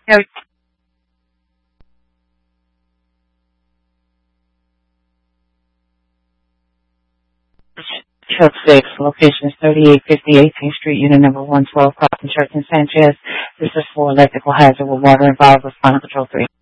No, Truck 6, location is 3850 18th Street, unit number 112, Crossing Church in Sanchez. This is for electrical hazard with water involved with Final Control 3.